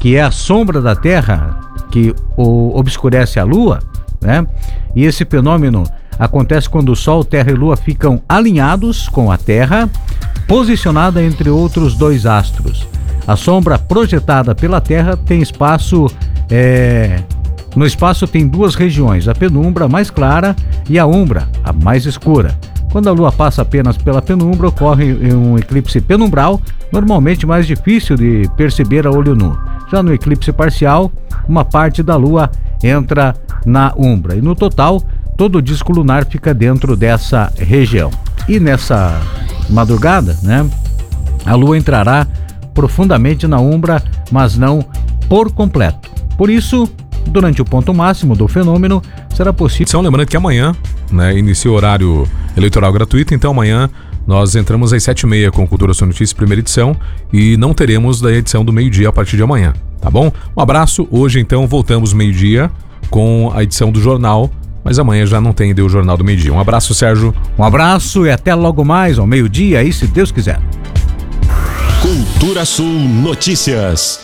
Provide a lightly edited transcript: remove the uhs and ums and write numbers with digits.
que é a sombra da Terra que obscurece a Lua, né? E esse fenômeno acontece quando o Sol, Terra e Lua ficam alinhados com a Terra, posicionada entre outros dois astros. A sombra projetada pela Terra tem espaço, no espaço tem duas regiões, a penumbra mais clara e a umbra, a mais escura. Quando a Lua passa apenas pela penumbra, ocorre um eclipse penumbral, normalmente mais difícil de perceber a olho nu. Já no eclipse parcial, uma parte da Lua entra na umbra e no total, todo o disco lunar fica dentro dessa região. E nessa madrugada, né, a Lua entrará profundamente na umbra, mas não por completo. Por isso, durante o ponto máximo do fenômeno, será possível... Então, lembrando que amanhã, né, inicia o horário eleitoral gratuito, então amanhã nós entramos às 7h30 com Cultura Sua Notícia, primeira edição, e não teremos da edição do meio-dia a partir de amanhã, tá bom? Um abraço, hoje então voltamos meio-dia com a edição do jornal, mas amanhã já não tem o Jornal do Meio-Dia. Um abraço, Sérgio. Um abraço e até logo mais, ao meio-dia, aí se Deus quiser. Cultura Sul Notícias.